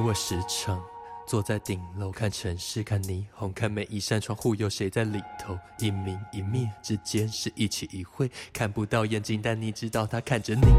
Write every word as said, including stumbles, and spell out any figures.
我时常坐在顶楼看城市，看霓虹，看每一扇窗户有谁在里头，一明一灭之间是一起一会，看不到眼睛但你知道他看着你。